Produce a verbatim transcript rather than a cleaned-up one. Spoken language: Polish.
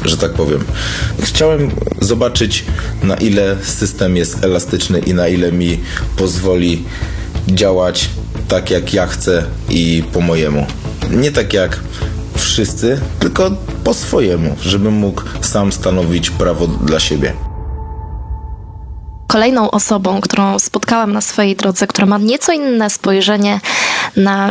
że tak powiem. Chciałem zobaczyć, na ile system jest elastyczny i na ile mi pozwoli działać tak, jak ja chcę i po mojemu. Nie tak jak wszyscy, tylko po swojemu, żebym mógł sam stanowić prawo dla siebie. Kolejną osobą, którą spotkałam na swojej drodze, która ma nieco inne spojrzenie na